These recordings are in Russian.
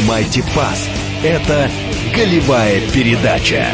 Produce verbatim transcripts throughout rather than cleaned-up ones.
принимайте пас. Это голевая передача.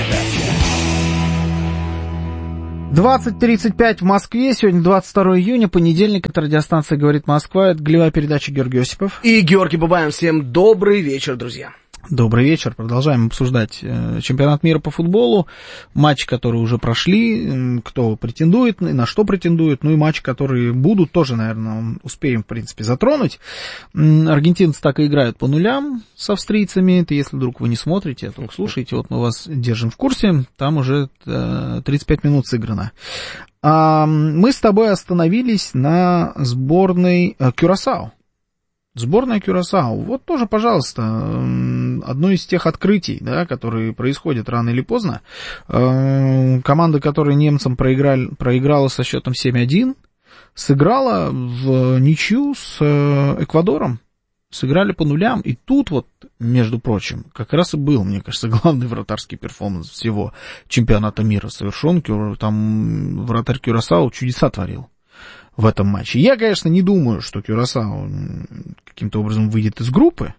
двадцать тридцать пять в Москве, сегодня двадцать второго июня, понедельник, это радиостанция «Говорит Москва», это голевая передача, Георгий Осипов. И Георгий Бабаев. Всем добрый вечер, друзья. Добрый вечер, продолжаем обсуждать э, чемпионат мира по футболу, матчи, которые уже прошли, кто претендует, на что претендует, ну и матчи, которые будут, тоже, наверное, успеем, в принципе, затронуть. Аргентинцы так и играют по нулям с австрийцами, это если вдруг вы не смотрите, а только слушаете, вот мы вас держим в курсе, там уже э, тридцать пять минут сыграно. А мы с тобой остановились на сборной э, Кюрасао. Сборная Кюрасао. Вот тоже, пожалуйста, одно из тех открытий, да, которые происходят рано или поздно. Команда, которая немцам проиграли, проиграла со счетом семь один, сыграла в ничью с Эквадором. Сыграли по нулям. И тут вот, между прочим, как раз и был, мне кажется, главный вратарский перформанс всего чемпионата мира совершен. Там вратарь Кюрасао чудеса творил в этом матче. Я, конечно, не думаю, что Кюрасао каким-то образом выйдет из группы.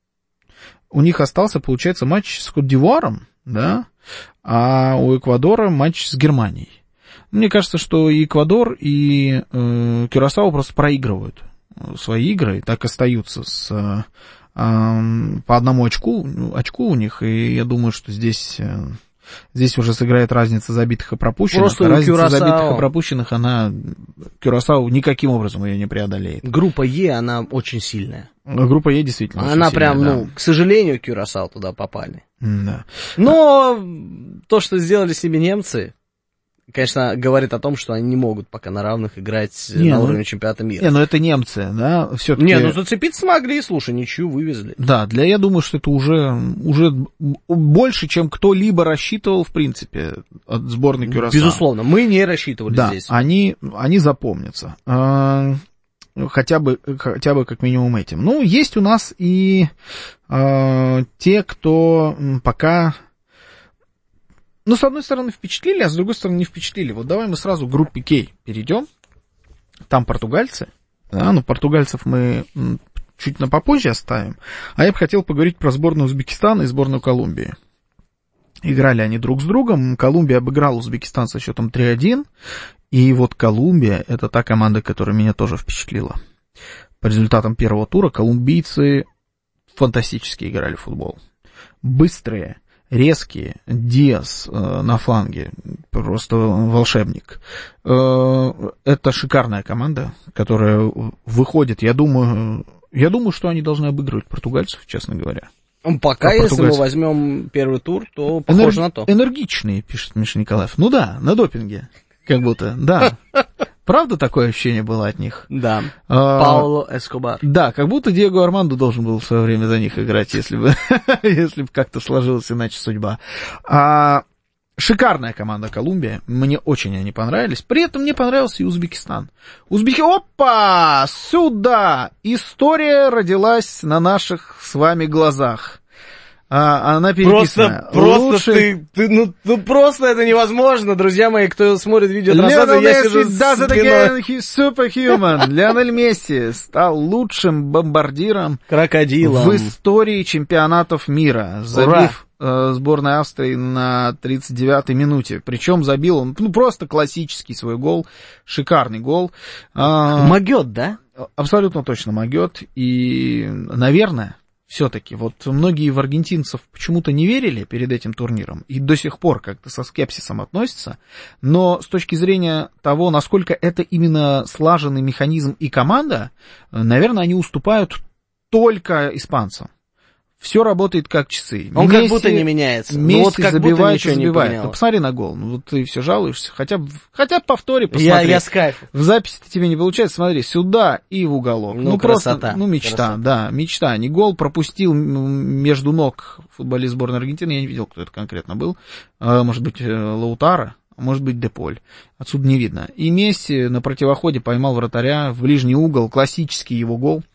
У них остался, получается, матч с Кот-д'Ивуаром, да, а у Эквадора матч с Германией. Мне кажется, что и Эквадор, и э, Кюрасао просто проигрывают свои игры, и так остаются с, э, э, по одному очку, очку у них, и я думаю, что здесь... Э, Здесь уже сыграет разница забитых и пропущенных. Просто а разница Кюрасао... забитых и пропущенных, она Кюрасао никаким образом ее не преодолеет. Группа Е, она очень сильная. Группа Е действительно она очень прям, сильная, ну, да. к сожалению, Кюрасао туда попали. Да. Но то, что сделали себе немцы, конечно, говорит о том, что они не могут пока на равных играть не, на ну, уровне чемпионата мира. Не, ну это немцы, да, все-таки... Не, ну зацепиться смогли, слушай, ничью вывезли. Да, для, я думаю, что это уже, уже больше, чем кто-либо рассчитывал, в принципе, от сборной Кюрасао. Безусловно, мы не рассчитывали да, здесь. они, они запомнятся. Хотя бы, хотя бы как минимум этим. Ну, есть у нас и э, те, кто пока... Ну, с одной стороны, впечатлили, а с другой стороны, не впечатлили. Вот давай мы сразу к группе К перейдем. Там португальцы. Да, ну, португальцев мы чуть на попозже оставим. А я бы хотел поговорить про сборную Узбекистана и сборную Колумбии. Играли они друг с другом. Колумбия обыграла Узбекистан со счетом три один. И вот Колумбия — это та команда, которая меня тоже впечатлила. По результатам первого тура колумбийцы фантастически играли в футбол. Быстрые, резкие, Диас э, на фланге, просто волшебник. Э, это шикарная команда, которая выходит, я думаю, я думаю, что они должны обыгрывать португальцев, честно говоря. Пока, а если мы возьмем первый тур, то похоже Энер... на то. Энергичные, пишет Миша Николаев. Ну да, на допинге, как будто, да. Правда такое ощущение было от них? Да. А, Пауло Эскобар. Да, как будто Диего Армандо должен был в свое время за них играть, если бы, если бы как-то сложилась иначе судьба. А, шикарная команда Колумбия. Мне очень они понравились. При этом мне понравился и Узбекистан. Узбеки... Опа! Сюда! История родилась на наших с вами глазах. А, она переписана. Просто, просто Лучше... ты, ты ну, ну просто это невозможно, друзья мои, кто смотрит видео трансляцию, я сижу с спиной. Superhuman. Лионель Месси стал лучшим бомбардиром крокодилом в истории чемпионатов мира, забив э, сборной Австрии на тридцать девятой минуте. Причем забил он ну, просто классический свой гол, шикарный гол. А, могет, да? Абсолютно точно могет. И, наверное... Все-таки, вот многие в аргентинцев почему-то не верили перед этим турниром и до сих пор как-то со скепсисом относятся, но с точки зрения того, насколько это именно слаженный механизм и команда, наверное, они уступают только испанцам. Все работает как часы. Он Месси, как будто не меняется. Месси ну, вот как забивает будто и забивает. Не ну, посмотри на гол. Ну, вот ты все жалуешься. Хотя, хотя бы повтори, посмотри. Я, я с кайфом. В записи тебе не получается. Смотри, сюда и в уголок. Ну, ну красота. Просто, ну, мечта, красота. да, мечта. Не гол пропустил между ног футболист сборной Аргентины. Я не видел, кто это конкретно был. Может быть, Лаутаро. Может быть, Деполь. Отсюда не видно. И Месси на противоходе поймал вратаря в ближний угол. Классический его гол.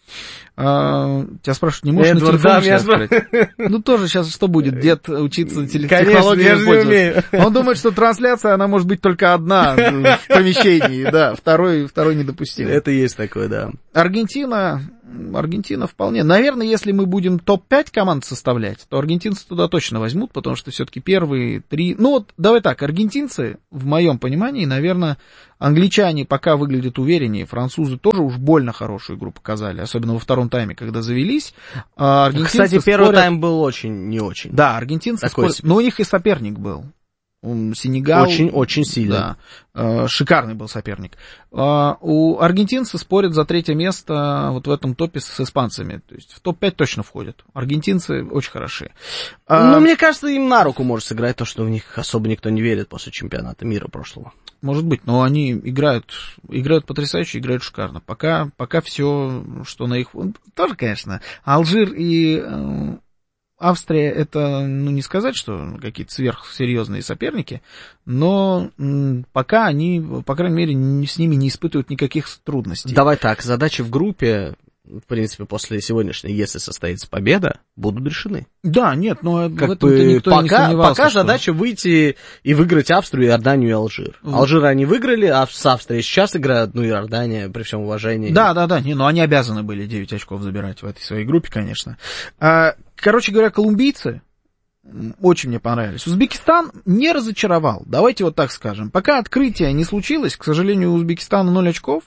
А, тебя спрашивают, не можешь Эдвард, на телефон да, открыть? Ну, тоже сейчас что будет? Дед учиться теле- Конечно, технологиями я же не пользоваться. умею. Он думает, что трансляция, она может быть только одна в помещении, да, второй, второй недопустим. Это есть такое, да. Аргентина, Аргентина вполне. Наверное, если мы будем топ пять команд составлять, то аргентинцы туда точно возьмут, потому что все-таки первые три... Ну вот, давай так, аргентинцы, в моем понимании, наверное, англичане пока выглядят увереннее, французы тоже уж больно хорошую игру показали, особенно во втором тайме, когда завелись. А аргентинцы Кстати, первый спорят... тайм был очень не очень. Да, аргентинцы Такой спорят... себе. Но у них и соперник был. Сенегал. Очень-очень сильный. Да, шикарный был соперник. У аргентинцев спорят за третье место вот в этом топе с испанцами. То есть в топ пять точно входят. Аргентинцы очень хороши. Ну, мне кажется, им на руку может сыграть то, что в них особо никто не верит после чемпионата мира прошлого. Может быть, но они играют, играют потрясающе, играют шикарно. Пока, пока все, что на их... Тоже, конечно, Алжир и... Австрия, это, ну, не сказать, что какие-то сверхсерьезные соперники, но м, пока они, по крайней мере, не, с ними не испытывают никаких трудностей. Давай так, задачи в группе, в принципе, после сегодняшней, если состоится победа, будут решены. Да, нет, но как в этом-то бы никто пока, не сомневался. Пока что... задача выйти и выиграть Австрию, Иорданию и Алжир. Вот. Алжир они выиграли, а с Австрией сейчас играют, ну, Иордания, при всем уважении. Да, да, да, не, но они обязаны были девять очков забирать в этой своей группе, конечно. А, короче говоря, колумбийцы очень мне понравились. Узбекистан не разочаровал, давайте вот так скажем. Пока открытие не случилось, к сожалению, у Узбекистана ноль очков.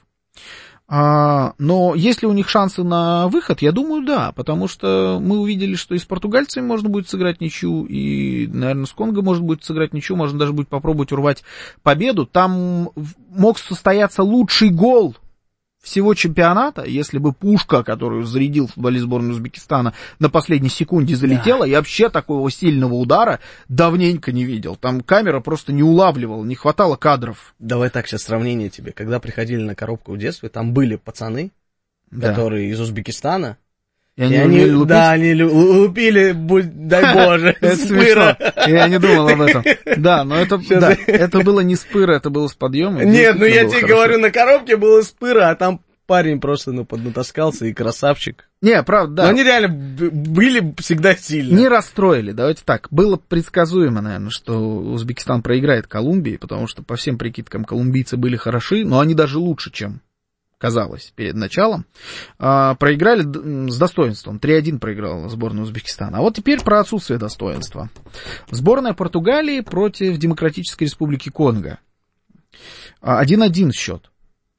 А, но есть ли у них шансы на выход? Я думаю, да, потому что мы увидели, что и с португальцами можно будет сыграть ничью, и, наверное, с Конго можно будет сыграть ничью, можно даже будет попробовать урвать победу. Там мог состояться лучший гол всего чемпионата, если бы пушка, которую зарядил футболист сборной Узбекистана, на последней секунде залетела, да. Я вообще такого сильного удара давненько не видел. Там камера просто не улавливала, не хватало кадров. Давай так, сейчас сравнение тебе. Когда приходили на коробку в детстве, там были пацаны, да. которые из Узбекистана, И они, и они да, они лупили, дай боже, с пыра. Я не думал об этом. Да, но это, да, это было не с пыра, это было с подъема. Нет, ну я тебе хорошо. говорю, на коробке было с пыра, а там парень просто ну, поднатаскался и красавчик. Не, правда, да. Но они реально были всегда сильны. Не расстроили, давайте так. Было предсказуемо, наверное, что Узбекистан проиграет Колумбии, потому что по всем прикидкам колумбийцы были хороши, но они даже лучше, чем казалось перед началом, а, проиграли с достоинством. три один проиграла сборная Узбекистана. А вот теперь про отсутствие достоинства. Сборная Португалии против Демократической Республики Конго. один один счет.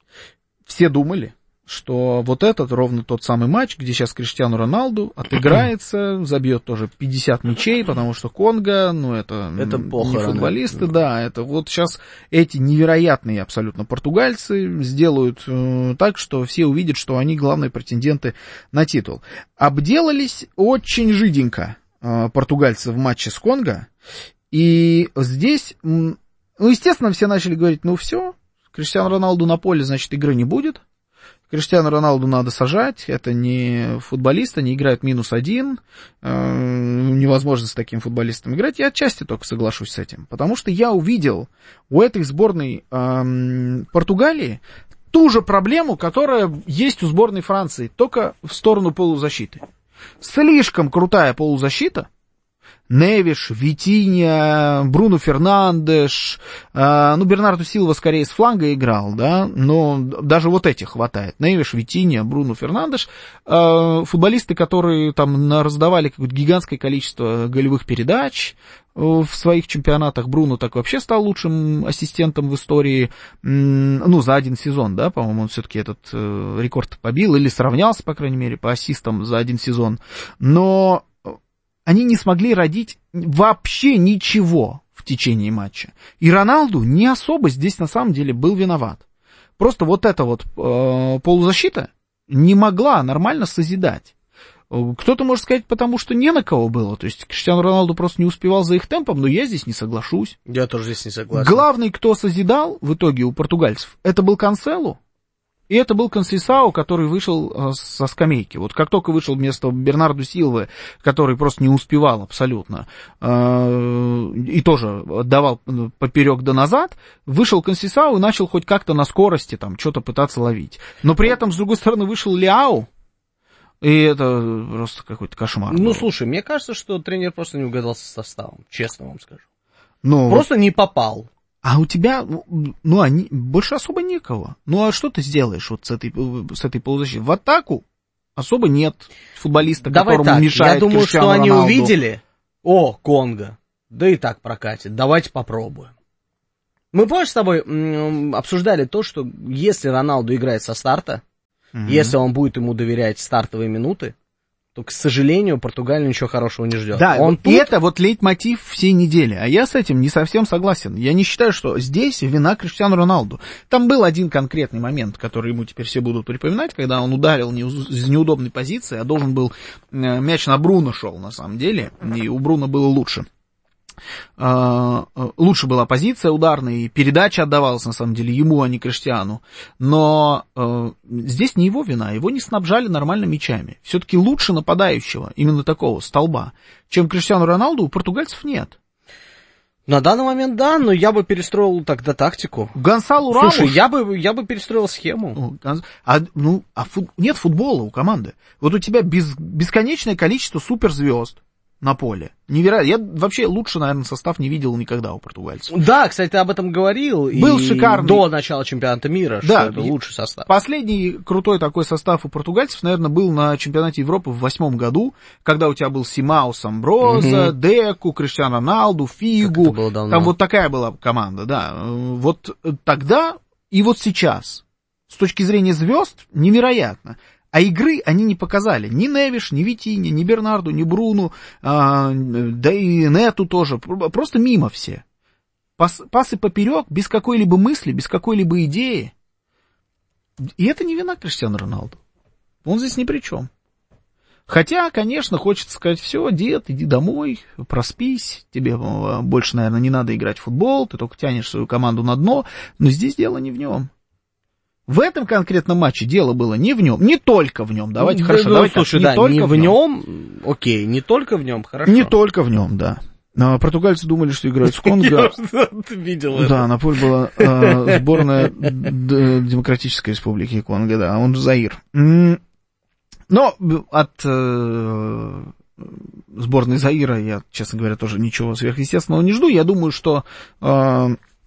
Все думали, что вот этот ровно тот самый матч, где сейчас Криштиану Роналду отыграется, забьет тоже пятьдесят мячей, потому что Конго, ну это, это не футболисты, да, это вот сейчас эти невероятные абсолютно португальцы сделают э, так, что все увидят, что они главные претенденты на титул. Обделались очень жиденько э, португальцы в матче с Конго, и здесь, ну, естественно, все начали говорить, ну все, Криштиану Роналду на поле, значит, игры не будет. Криштиану Роналду надо сажать, это не футболист, они играют минус один, э, невозможно с таким футболистом играть. Я отчасти только соглашусь с этим, потому что я увидел у этой сборной э, Португалии ту же проблему, которая есть у сборной Франции, только в сторону полузащиты. Слишком крутая полузащита. Невиш, Витинья, Бруно Фернандеш, э, ну, Бернарду Силва скорее с фланга играл, да, но даже вот этих хватает. Невиш, Витинья, Бруно Фернандеш, э, футболисты, которые там раздавали какое-то гигантское количество голевых передач в своих чемпионатах. Бруно так вообще стал лучшим ассистентом в истории, ну, за один сезон, да, по-моему, он все-таки этот э, рекорд побил, или сравнялся, по крайней мере, по ассистам за один сезон, но они не смогли родить вообще ничего в течение матча. И Роналду не особо здесь на самом деле был виноват. Просто вот эта вот э, полузащита не могла нормально созидать. Кто-то может сказать, потому что не на кого было. То есть Криштиану Роналду просто не успевал за их темпом, но я здесь не соглашусь. Я тоже здесь не согласен. Главный, кто созидал в итоге у португальцев, это был Канселу. И это был Консейсао, который вышел э, со скамейки. Вот как только вышел вместо Бернарду Силвы, который просто не успевал абсолютно, э, и тоже отдавал поперек да назад, вышел Консейсао и начал хоть как-то на скорости там что-то пытаться ловить. Но при этом, с другой стороны, вышел Лиау, И это просто какой-то кошмар. Ну, был. слушай, мне кажется, что тренер просто не угадал со составом, честно вам скажу. Но Просто не попал. А у тебя, ну, они, больше особо некого. Ну, а что ты сделаешь вот с этой, с этой полузащиты? В атаку особо нет футболиста, Давай которому так, мешает я думаю, Криштиану что они Роналду. увидели, о, Конго, да и так прокатит, давайте попробуем. Мы, помнишь, с тобой м, обсуждали то, что если Роналду играет со старта, mm-hmm. если он будет ему доверять стартовые минуты, то, к сожалению, Португалию ничего хорошего не ждет. Да, он и тут... это вот лейтмотив всей недели. А я с этим не совсем согласен. Я не считаю, что здесь вина Криштиану Роналду. Там был один конкретный момент, который ему теперь все будут припоминать, когда он ударил не из неудобной позиции, а должен был... Мяч на Бруно шел, на самом деле, и у Бруно было лучше. Лучше была позиция ударная, и передача отдавалась, на самом деле, ему, а не Криштиану. Но э, здесь не его вина, его не снабжали нормально мячами. Все-таки лучше нападающего, именно такого, столба, чем Криштиану Роналду, у португальцев нет. На данный момент, да, но я бы перестроил тогда тактику. Гонсалу Рамош... Слушай, я бы, я бы перестроил схему. А, ну, а фут... нет футбола у команды. Вот у тебя без... бесконечное количество суперзвезд на поле. Невероятно. Я вообще лучше, наверное, состав не видел никогда у португальцев. Да, кстати, ты об этом говорил. Был и шикарный. До начала чемпионата мира, да, что это лучший состав. Последний крутой такой состав у португальцев, наверное, был на чемпионате Европы в восьмом году, когда у тебя был Симао, Самброза, угу. Деку, Криштиану Роналду, Фигу. Там вот такая была команда, да. Вот тогда и вот сейчас, с точки зрения звезд, невероятно. А игры они не показали. Ни Невиш, ни Витинья, ни Бернарду, ни Бруну, а, да и Нету тоже. Просто мимо все. Пас, пасы поперек, без какой-либо мысли, без какой-либо идеи. И это не вина Криштиану Роналду. Он здесь ни при чем. Хотя, конечно, хочется сказать, все, дед, иди домой, проспись. Тебе больше, наверное, не надо играть в футбол, ты только тянешь свою команду на дно. Но здесь дело не в нем. В этом конкретном матче дело было не в нем, не только в нем. Давайте, ну, хорошо, ну, давайте слушай, так, не да, только не в в нем. нем, окей, не только в нем, хорошо. Не только в нем, да. Но португальцы думали, что играют с Конго. Я видел это. Да, на поле была э, сборная Демократической Республики Конго, да, он же Заир. Но от э, сборной Заира я, честно говоря, тоже ничего сверхъестественного не жду. Я думаю, что... Э,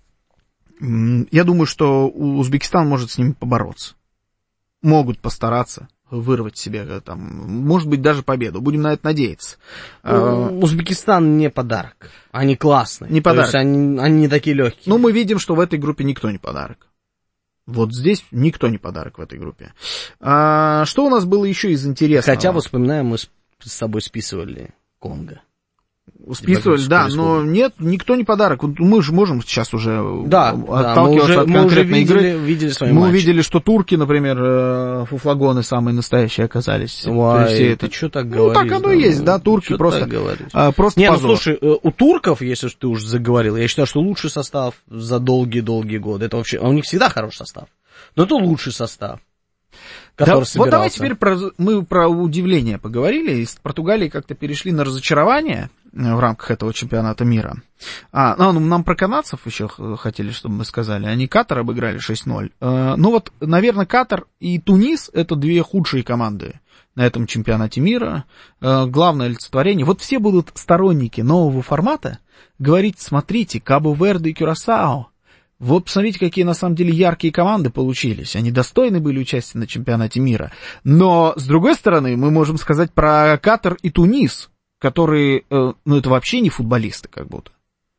я думаю, что Узбекистан может с ними побороться. Могут постараться вырвать себе, там, может быть, даже победу. Будем на это надеяться. Ну, Узбекистан не подарок. Они классные. Не подарок. То есть они, они не такие легкие. Но мы видим, что в этой группе никто не подарок. Вот здесь никто не подарок в этой группе. А, что у нас было еще из интересного? Хотя, вспоминаем, мы с, с тобой списывали Конго. Списывали, да, но нет, никто не подарок. Мы же можем сейчас уже да, отталкиваться да, от мы уже, конкретной мы игры. уже видели, видели свои мы матчи. увидели, что турки, например, фуфлагоны самые настоящие оказались. Ой, все это. Ты что так говоришь? Ну, так оно и есть, да, турки что просто, а, просто Не, позор. ну слушай, у турков, если ты уже заговорил, я считаю, что лучший состав за долгие-долгие годы. Это вообще, у них всегда хороший состав. Но это лучший состав. Да, вот давай теперь про, мы про удивление поговорили. Из Португалии как-то перешли на разочарование в рамках этого чемпионата мира. А, ну, нам про канадцев еще хотели, чтобы мы сказали. Они Катар обыграли шесть ноль. А, ну вот, наверное, Катар и Тунис — это две худшие команды на этом чемпионате мира. А, главное олицетворение. Вот все будут сторонники нового формата говорить: смотрите, Кабо-Верде и Кюрасао. Вот посмотрите, какие на самом деле яркие команды получились. Они достойны были участия на чемпионате мира. Но, с другой стороны, мы можем сказать про Катар и Тунис, которые, э, ну, это вообще не футболисты как будто.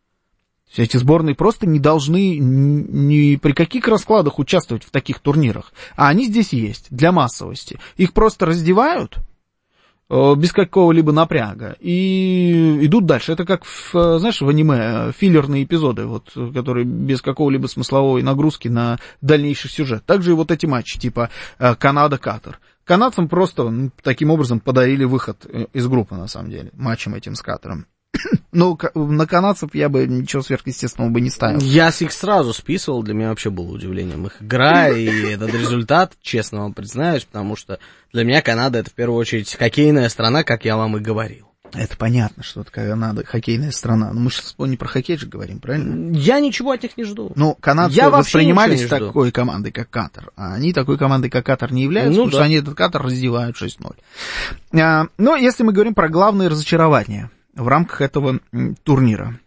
Эти сборные просто не должны ни при каких раскладах участвовать в таких турнирах. А они здесь есть, для массовости. Их просто раздевают без какого-либо напряга, и идут дальше. Это как, в, знаешь, в аниме, филлерные эпизоды, вот, которые без какого-либо смысловой нагрузки на дальнейший сюжет. Также и вот эти матчи, типа Канада-Катар. Канадцам просто ну, таким образом подарили выход из группы, на самом деле, матчем этим с Катаром. Но на канадцев я бы ничего сверхъестественного бы не ставил. Я их сразу списывал, для меня вообще было удивлением их игра, и этот результат, честно вам признаюсь, потому что для меня Канада — это в первую очередь хоккейная страна, как я вам и говорил. Это понятно, что это Канада хоккейная страна. Но мы сейчас не про хоккей же говорим, правильно? Я ничего от них не жду. Ну, канадцы Я воспринимались такой командой, как Катар. А они такой командой, как Катар, не являются, ну, потому да. что они этот Катар раздевают шесть ноль. А, но если мы говорим про главные разочарования в рамках этого м, турнира.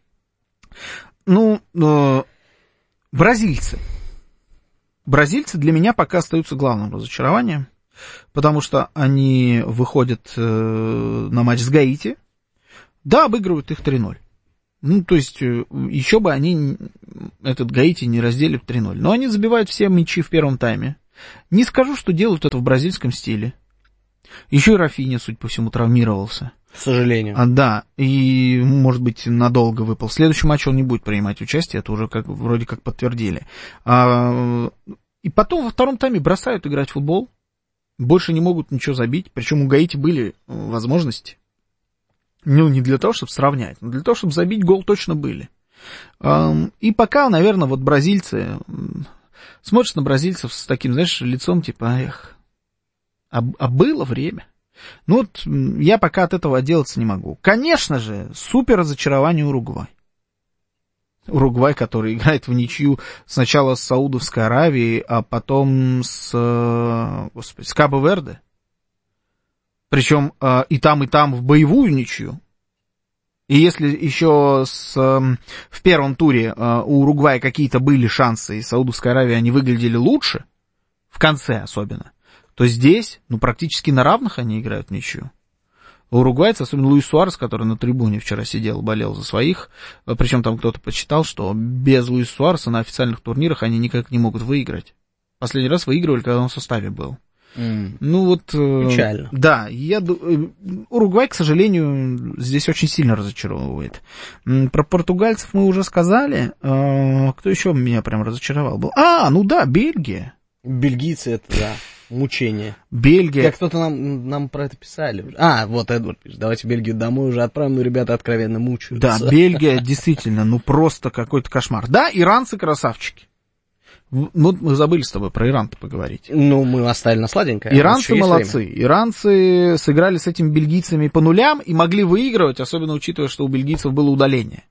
Ну, э, бразильцы. Бразильцы для меня пока остаются главным разочарованием. Потому что они выходят э, на матч с Гаити, да, обыгрывают их три ноль. Ну, то есть, э, еще бы они этот Гаити не разделили в три ноль. Но они забивают все мячи в первом тайме. Не скажу, что делают это в бразильском стиле. Еще и Рафинья, судя по всему, травмировался. К сожалению. А, да, и, может быть, надолго выпал. В следующем матче он не будет принимать участие, это уже как, вроде как подтвердили. А, и потом во втором тайме бросают играть в футбол. Больше не могут ничего забить, причем у Гаити были возможности. Ну, не для того, чтобы сравнять, но для того, чтобы забить гол точно были. И пока, наверное, вот бразильцы, смотришь на бразильцев с таким, знаешь, лицом типа, эх, а, а было время. Ну вот я пока от этого отделаться не могу. Конечно же, супер разочарование Уругвай. Уругвай, который играет в ничью сначала с Саудовской Аравией, а потом с, господи, с Кабо-Верде. Причем и там, и там в боевую ничью. И если еще с, в первом туре у Уругвая какие-то были шансы, и Саудовской Аравии они выглядели лучше, в конце особенно, то здесь, ну, практически на равных они играют в ничью. Уругвайцы, особенно Луис Суарес, который на трибуне вчера сидел, болел за своих, причем там кто-то почитал, что без Луиса Суареса на официальных турнирах они никак не могут выиграть. Последний раз выигрывали, когда он в составе был. Mm. Ну вот... Печально. Да, я, Уругвай, к сожалению, здесь очень сильно разочаровывает. Про португальцев мы уже сказали. Кто еще меня прям разочаровал был? А, ну да, Бельгия. Бельгийцы это, да. Мучение. Бельгия. Как кто-то нам, нам про это писали. А, вот Эдвард пишет, давайте Бельгию домой уже отправим, но ребята откровенно мучаются. Да, Бельгия действительно, ну просто какой-то кошмар. Да, иранцы красавчики. Вот мы забыли с тобой про Иран-то поговорить. Ну, мы оставили на сладенькое. Иранцы молодцы. Время. Иранцы сыграли с этими бельгийцами по нулям и могли выигрывать, особенно учитывая, что у бельгийцев было удаление.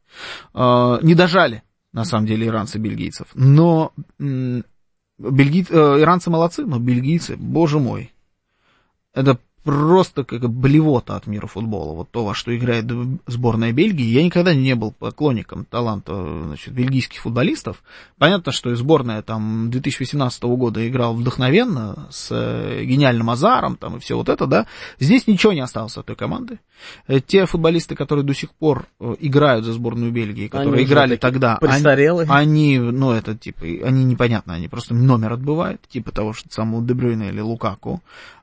Не дожали, на самом деле, иранцы бельгийцев. Но... Бельги... Иранцы молодцы, но бельгийцы, боже мой, это просто как блевота от мира футбола. Вот то, во что играет сборная Бельгии. Я никогда не был поклонником таланта, значит, бельгийских футболистов. Понятно, что и сборная там две тысячи восемнадцатого года играла вдохновенно, с гениальным Азаром, там и все вот это, да. Здесь ничего не осталось от той команды. Те футболисты, которые до сих пор играют за сборную Бельгии, которые они играли тогда, они, они, ну, это типа, они непонятно, они просто номер отбывают, типа того, что самого Де Брюйна или Лукаку.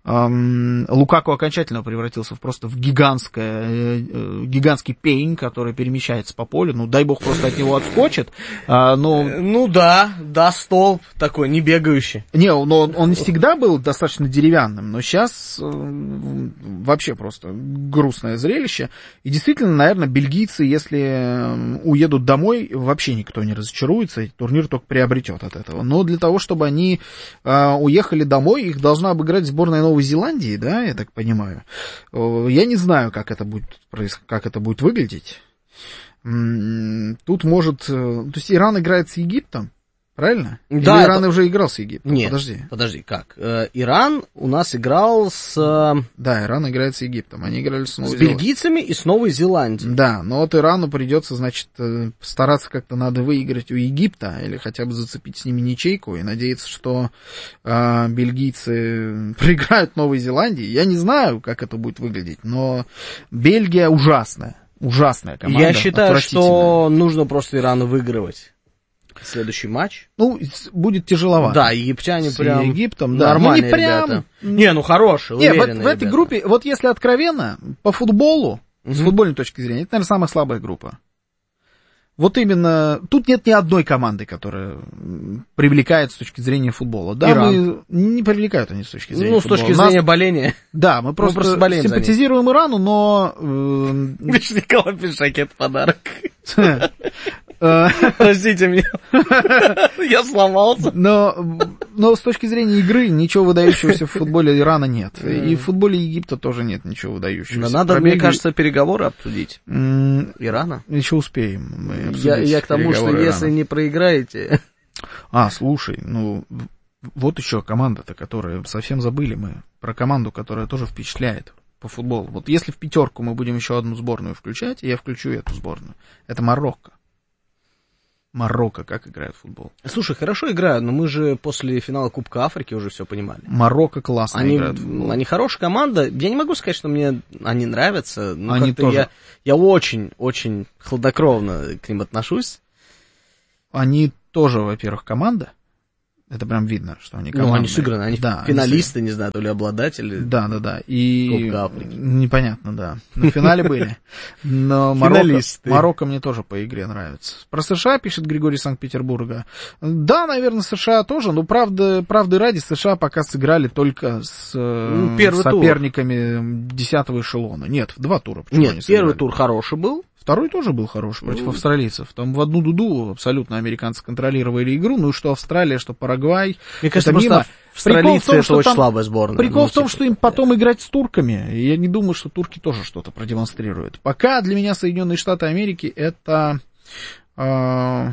Um, Лукаку окончательно превратился в просто в гигантское, э, гигантский пень, который перемещается по полю. Ну, дай бог просто от него отскочит. А, но... Ну да, да, столб такой, не бегающий. Не, но он, он всегда был достаточно деревянным, но сейчас э, вообще просто грустное зрелище. И действительно, наверное, бельгийцы, если уедут домой, вообще никто не разочаруется, и турнир только приобретет от этого. Но для того, чтобы они э, уехали домой, их должна обыграть сборная Новой Зеландии, да, я так понимаю. Я не знаю, как это будет, как это будет выглядеть. Тут может... То есть Иран играет с Египтом, правильно? Да. Или Иран это... уже играл с Египтом? Нет, подожди. подожди, как? Э, Иран у нас играл с... Да, Иран играет с Египтом. Они играли с Новой С бельгийцами и с Новой Зеландией. Да, но вот Ирану придется, значит, стараться как-то надо выиграть у Египта, или хотя бы зацепить с ними ничейку, и надеяться, что э, бельгийцы проиграют Новой Зеландии. Я не знаю, как это будет выглядеть, но Бельгия ужасная. Ужасная команда. Я считаю, что нужно просто Ирану выигрывать следующий матч. Ну, будет тяжеловато. Да, египтяне с прям Египтом, да. Нормальные ну, не прям... ребята. Не, ну хорошие, не, уверенные вот в этой ребята. группе, вот если откровенно, по футболу, угу. с футбольной точки зрения, это, наверное, самая слабая группа. Вот именно, тут нет ни одной команды, которая привлекает с точки зрения футбола. Да, Иран. мы не привлекают они с точки зрения ну, футбола. Ну, с точки Нас... зрения боления. Да, мы просто, мы просто симпатизируем Ирану, но... Видишь, Николай пишет, это подарок. Простите меня. Я сломался. Но, но с точки зрения игры ничего выдающегося в футболе Ирана нет. И в футболе Египта тоже нет ничего выдающегося. Но надо, Пробеги... мне кажется, переговоры обсудить. М- Ирана? Еще успеем. Мы Я, я к тому, что Ирана. если не проиграете... А, слушай, ну, вот еще команда-то, которая... Совсем забыли мы про команду, которая тоже впечатляет по футболу. Вот если в пятерку мы будем еще одну сборную включать, я включу эту сборную. Это Марокко. Марокко как играет в футбол? Слушай, хорошо играют, но мы же после финала Кубка Африки уже все понимали. Марокко классно они, играет в футбол. Они хорошая команда. Я не могу сказать, что мне они нравятся. Но они как-то тоже. Я, я очень-очень хладнокровно к ним отношусь. Они тоже, во-первых, команда. Это прям видно, что они командные. Ну, они сыграны, они да, финалисты, они... не знаю, то ли обладатели. Да, да, да. И Кубка Африки. Непонятно, да. На финале были. Но Марокко, Марокко мне тоже по игре нравится. Про США пишет Григорий Санкт-Петербурга. Да, наверное, США тоже, но правда, правды ради США пока сыграли только с ну, соперниками тур. десятого эшелона. Нет, в два тура. Нет, первый тур хороший был. Второй тоже был хороший против ну, австралийцев. Там в одну дуду абсолютно американцы контролировали игру. Ну, что Австралия, что Парагвай. Мне кажется, это мимо. Австралийцы том, это очень там, слабая сборная. Прикол ну, в том, типа, что им потом играть с турками. И я не думаю, что турки тоже что-то продемонстрируют. Пока для меня Соединенные Штаты Америки это... Э,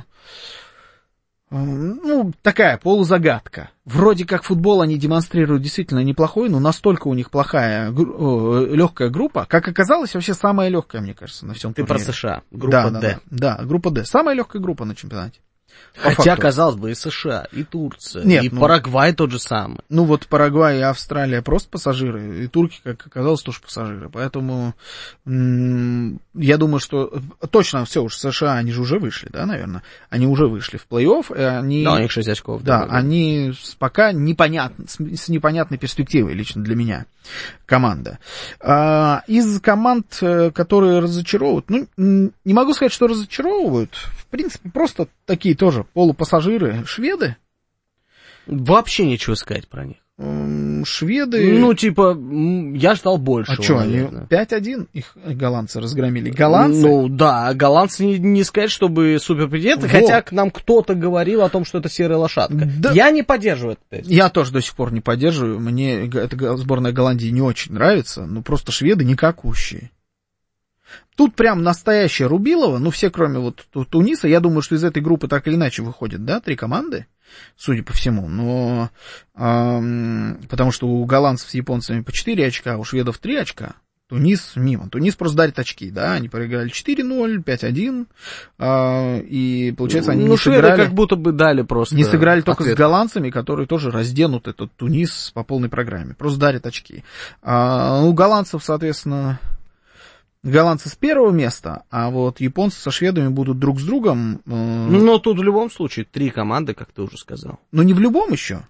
ну, такая полузагадка. Вроде как футбол они демонстрируют действительно неплохой, но настолько у них плохая, легкая группа, как оказалось, вообще самая легкая, мне кажется, на всем турнире. Ты про США, группа да, Д. Да, да, группа Д. Самая легкая группа на чемпионате. Хотя, факту. Казалось бы, и США, и Турция, Нет, и ну, Парагвай тот же самый. Ну вот Парагвай и Австралия просто пассажиры, и турки, как оказалось, тоже пассажиры. Поэтому м- я думаю, что точно все уж США, они же уже вышли, да, наверное? Они уже вышли в плей-офф. И они, да, у них шесть очков. Да, да они пока непонятно, с, с непонятной перспективой лично для меня команда. А, из команд, которые разочаровывают, ну, не могу сказать, что разочаровывают, в принципе, просто такие тоже полупассажиры, шведы. Вообще ничего сказать про них. Шведы... Ну, типа, я ждал большего, А что, они пять один их голландцы разгромили? Голландцы? Ну, да, голландцы не, не сказать, чтобы суперпрезиденты, хотя к нам кто-то говорил о том, что это серая лошадка. Да. Я не поддерживаю это. Я тоже до сих пор не поддерживаю. Мне эта сборная Голландии не очень нравится, но просто шведы никакущие. Тут прям настоящая Рубилова, ну, все, кроме вот Туниса, я думаю, что из этой группы так или иначе выходят, да, три команды, судя по всему, но, эм, потому что у голландцев с японцами по четыре очка, а у шведов три очка, Тунис мимо. Тунис просто дарит очки, да, они проиграли четыре ноль, пять один, э, и, получается, они ну, не сыграли... как будто бы дали просто... Не сыграли только ответ. С голландцами, которые тоже разденут этот Тунис по полной программе, просто дарят очки. А, у голландцев, соответственно... Голландцы с первого места, а вот японцы со шведами будут друг с другом... Э... Но тут в любом случае три команды, как ты уже сказал. Ну, не в любом еще.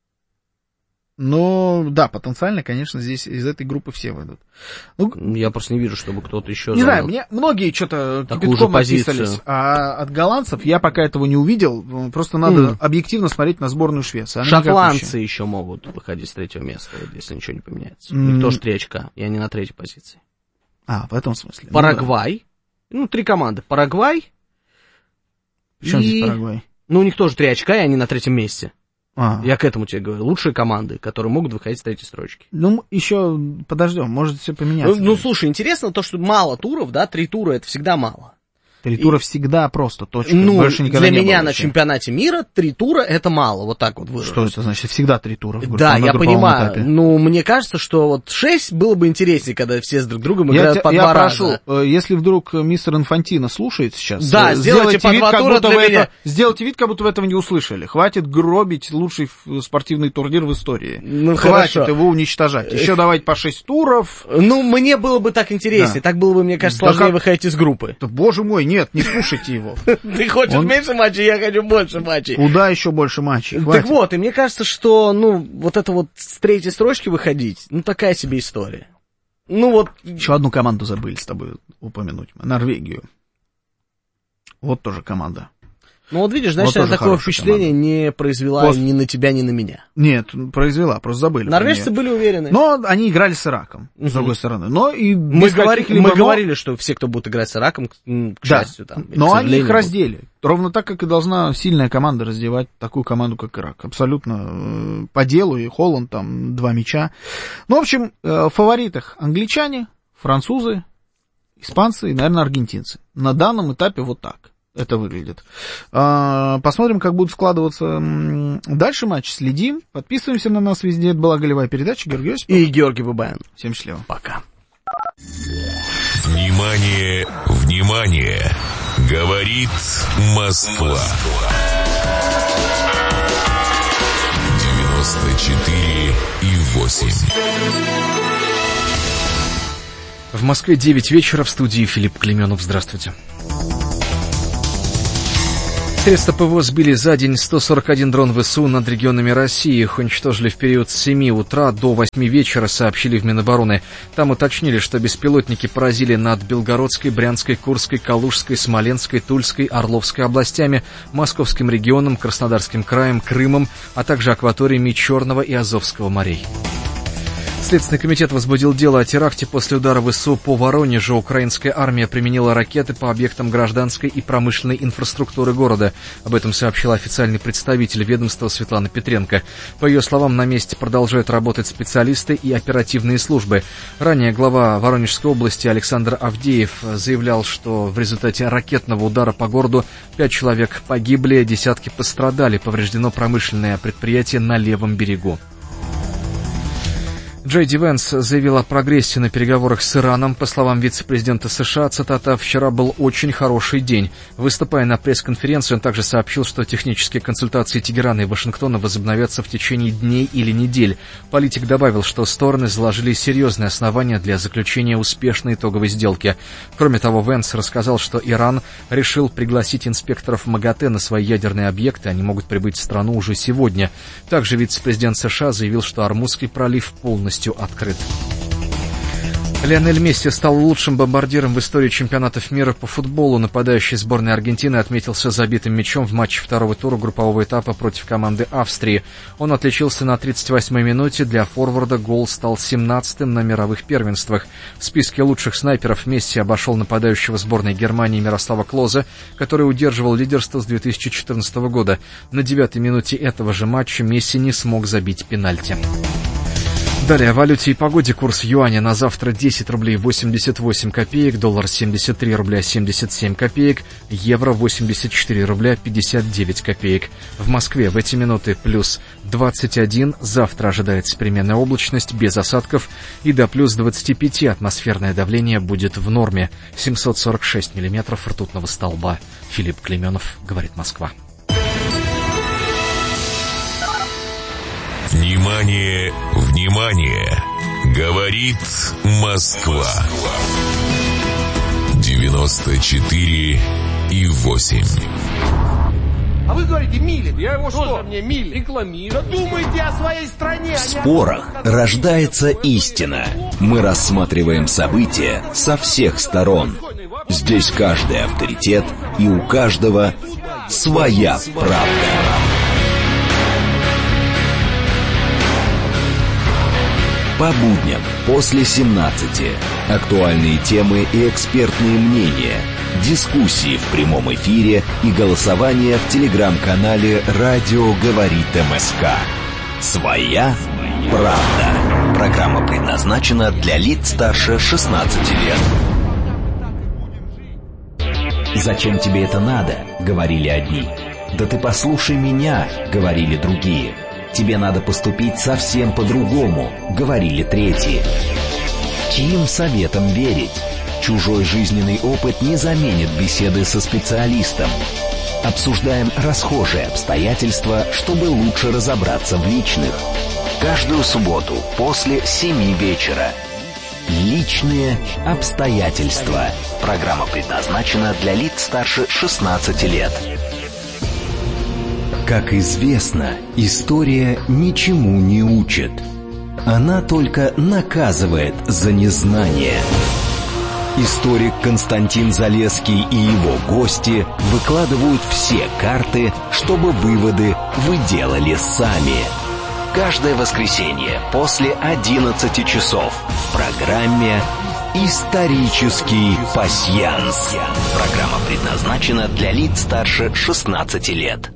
Но, да, потенциально, конечно, здесь из этой группы все выйдут. Ну, я просто не вижу, чтобы кто-то еще... Не знаю, мне многие что-то кипятком отписались, а от голландцев я пока этого не увидел. Просто надо mm. объективно смотреть на сборную Швеции. Она Шотландцы еще могут выходить с третьего места, если ничего не поменяется. Mm. У них тоже три очка, и они на третьей позиции. А, в этом смысле. Парагвай. Ну, да. ну три команды. Парагвай. Причем и... здесь Парагвай? Ну, у них тоже три очка, и они на третьем месте. А. Я к этому тебе говорю. Лучшие команды, которые могут выходить с третьей строчки. Ну, еще подождем, может все поменяться. Ну, ну, слушай, интересно то, что мало туров, да, три тура это всегда мало. Три тура и... всегда просто, точка. Ну, больше никогда для не меня было на еще. Чемпионате мира три тура это мало, вот так вот выражу. Что это значит? Всегда три тура? В да, я понимаю. Этапе. Ну, мне кажется, что вот шесть было бы интереснее, когда все с друг другом играют я по я два прошу, раза. Если вдруг мистер Инфантино слушает сейчас, да, сделайте по вид, два тура для вы меня. Это, сделайте вид, как будто вы этого не услышали. Хватит гробить лучший спортивный турнир в истории. Ну, Хватит хорошо. его уничтожать. Еще давайте по шесть туров. Ну, мне было бы так интереснее. Да. Так было бы, мне кажется, сложнее да как... выходить из группы. Да, боже мой, нет, не слушайте его. Ты хочешь Он... меньше матчей, я хочу больше матчей. Куда еще больше матчей? Хватит. Так вот, и мне кажется, что, ну, вот это вот с третьей строчки выходить, ну, такая себе история. Ну, вот... Еще одну команду забыли с тобой упомянуть. Норвегию. Вот тоже команда. Ну вот видишь, значит, вот такое впечатление команда. Не произвела Пост... ни на тебя, ни на меня. Нет, произвела, просто забыли. Норвежцы были уверены. Но они играли с Ираком, uh-huh. с другой стороны. Но и мы говорили, мы но... говорили, что все, кто будет играть с Ираком, к да. счастью, там. Но они их раздели. Ровно так, как и должна сильная команда раздевать такую команду, как Ирак. Абсолютно э, по делу. И Холланд там два мяча. Ну, в общем, э, в фаворитах англичане, французы, испанцы и, наверное, аргентинцы. На данном этапе вот так это выглядит. Посмотрим, как будут складываться дальше матчи. Следим. Подписываемся на нас везде. Это была голевая передача. Георгий Осипов. И Георгий Бабаян. Всем счастливо. Пока. Внимание, внимание. Говорит Москва. девяносто четыре и восемь. В Москве девять вечера, в студии Филипп Клеменов. Здравствуйте. Средства ПВО сбили за день сто сорок один дрон ВСУ над регионами России. Их уничтожили в период с семи утра до восьми вечера, сообщили в Минобороны. Там уточнили, что беспилотники поразили над Белгородской, Брянской, Курской, Калужской, Смоленской, Тульской, Орловской областями, Московским регионом, Краснодарским краем, Крымом, а также акваториями Черного и Азовского морей. Следственный комитет возбудил дело о теракте после удара ВСУ по Воронежу. Украинская армия применила ракеты по объектам гражданской и промышленной инфраструктуры города. Об этом сообщил официальный представитель ведомства Светлана Петренко. По ее словам, на месте продолжают работать специалисты и оперативные службы. Ранее глава Воронежской области Александр Авдеев заявлял, что в результате ракетного удара по городу пять человек погибли, десятки пострадали. Повреждено промышленное предприятие на левом берегу. Джей Ди Венс заявил о прогрессе на переговорах с Ираном. По словам вице-президента США, цитата, «Вчера был очень хороший день». Выступая на пресс-конференции, он также сообщил, что технические консультации Тегерана и Вашингтона возобновятся в течение дней или недель. Политик добавил, что стороны заложили серьезные основания для заключения успешной итоговой сделки. Кроме того, Венс рассказал, что Иран решил пригласить инспекторов МАГАТЭ на свои ядерные объекты. Они могут прибыть в страну уже сегодня. Также вице-президент США заявил, что Ормузский пролив полностью открыт. Лионель Месси стал лучшим бомбардиром в истории чемпионатов мира по футболу. Нападающий сборной Аргентины отметился забитым мячом в матче второго тура группового этапа против команды Австрии. Он отличился на тридцать восьмой минуте. Для форварда гол стал семнадцатым на мировых первенствах. В списке лучших снайперов Месси обошел нападающего сборной Германии Мирослава Клозе, который удерживал лидерство с две тысячи четырнадцатого года. На девятой минуте этого же матча Месси не смог забить пенальти. Далее о валюте и погоде. Курс юаня на завтра десять рублей восемьдесят восемь копеек, доллар семьдесят три рубля семьдесят семь копеек, евро восемьдесят четыре рубля пятьдесят девять копеек. В Москве в эти минуты плюс двадцать один, завтра ожидается переменная облачность без осадков, и до плюс двадцать пять атмосферное давление будет в норме. семьсот сорок шесть миллиметров ртутного столба. Филипп Клеменов, говорит Москва. Внимание, внимание! Говорит Москва. девяносто четыре и восемь. А вы говорите, Милин. Я его что? Мне Милин. Рекламирую. Да думайте о своей стране. В спорах рождается истина. Мы рассматриваем события со всех сторон. Здесь каждый авторитет, и у каждого своя правда. По будням после семнадцати. Актуальные темы и экспертные мнения. Дискуссии в прямом эфире и голосование в телеграм-канале «Радио говорит МСК». Своя правда. Программа предназначена для лиц старше шестнадцати лет. «Зачем тебе это надо?» — говорили одни. «Да ты послушай меня», — говорили другие. «Тебе надо поступить совсем по-другому», — говорили третьи. Чьим советам верить? Чужой жизненный опыт не заменит беседы со специалистом. Обсуждаем расхожие обстоятельства, чтобы лучше разобраться в личных. Каждую субботу после семи вечера. Личные обстоятельства. Программа предназначена для лиц старше шестнадцати лет. Как известно, история ничему не учит. Она только наказывает за незнание. Историк Константин Залесский и его гости выкладывают все карты, чтобы выводы вы делали сами. Каждое воскресенье после одиннадцати часов в программе «Исторический пасьянс». Программа предназначена для лиц старше шестнадцати лет.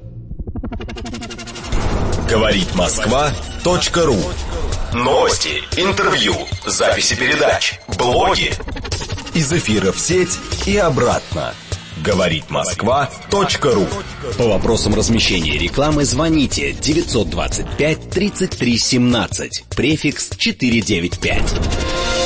Говорит Москва точка ру. Новости, интервью, записи передач, блоги. Из эфира в сеть и обратно. Говорит Москва точка ру. По вопросам размещения рекламы звоните девятьсот двадцать пять тридцать три семнадцать, префикс четыреста девяносто пять.